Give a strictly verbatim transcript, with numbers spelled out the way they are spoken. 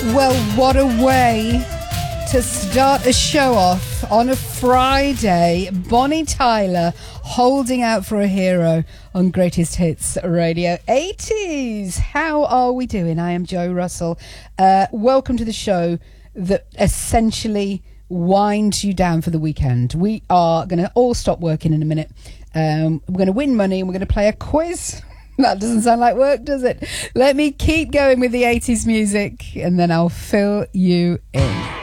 Well, what a way to start a show off on a Friday. Bonnie Tyler holding out for a hero on Greatest Hits Radio eighties. How are we doing? I am Joe Russell. Uh, welcome to the show that essentially winds you down for the weekend. We are going to all stop working in a minute. Um, we're going to win money and we're going to play a quiz. That doesn't sound like work, does it? Let me keep going with the eighties music and then I'll fill you in.